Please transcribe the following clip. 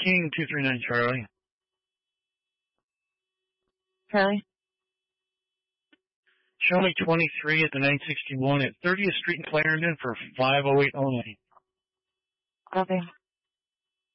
King 239 Charlie. Charlie? Show me 23 at the 961 at 30th Street in Clarendon for 508 only. Okay.